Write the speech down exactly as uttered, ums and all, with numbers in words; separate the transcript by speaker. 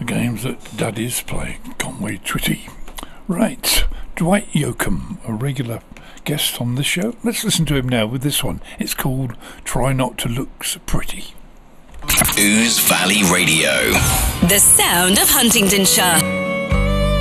Speaker 1: the games that Daddies play. Conway Twitty. Right, Dwight Yoakam, a regular guest on the show. Let's listen to him now with this one. It's called Try Not to Look So Pretty.
Speaker 2: Ooze Valley Radio.
Speaker 3: The sound of Huntingdonshire.